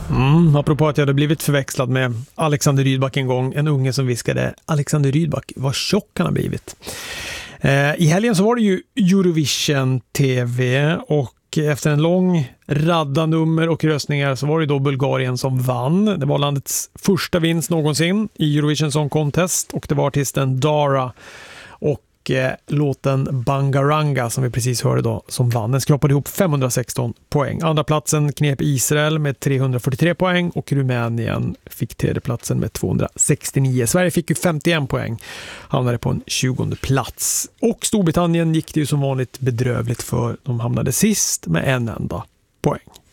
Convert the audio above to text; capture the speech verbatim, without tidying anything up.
Mm, apropå att jag hade blivit förväxlad med Alexander Rydback en gång. En unge som viskade Alexander Rydback, vad tjock han har blivit. Eh, I helgen så var det ju Eurovision T V och efter en lång radda nummer och röstningar så var det då Bulgarien som vann. Det var landets första vinst någonsin i Eurovision Song Contest och det var artisten Dara och eh, låten Bangaranga som vi precis hörde då som vann. Den skrapade ihop femhundrasexton poäng. Andra platsen knep Israel med trehundrafyrtiotre poäng och Rumänien fick tredje platsen med tvåhundrasextionio. Sverige fick ju femtioen poäng, hamnade på en tjugonde plats. Och Storbritannien gick det ju som vanligt bedrövligt för. De hamnade sist med en enda poäng.